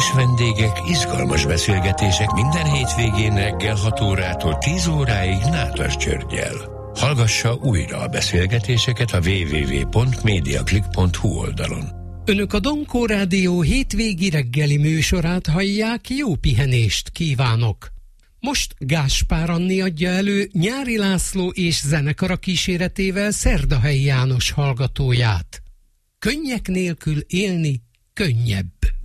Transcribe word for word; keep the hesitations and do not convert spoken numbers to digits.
Érdekes vendégek, izgalmas beszélgetések minden hétvégén reggel hat órától tíz óráig Nádas Györggyel. Hallgassa újra a beszélgetéseket a double-u double-u double-u pont mediaclick pont hu oldalon. Önök a Donkó Rádió hétvégi reggeli műsorát hallják, jó pihenést kívánok! Most Gáspár Anni adja elő Nyári László és zenekara kíséretével Szerdahelyi János hallgatóját. Könnyek nélkül élni könnyebb.